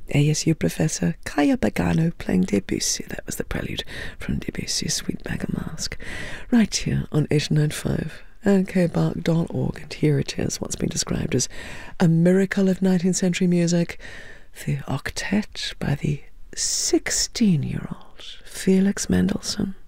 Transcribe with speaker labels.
Speaker 1: ASU professor Kaya Pagano playing Debussy. That was the prelude from Debussy's Sweet Beggar Masque. Right here on 89.5 and kbark.org. And here it is, what's been described as a miracle of 19th century music. The octet by the 16-year-old Felix Mendelssohn.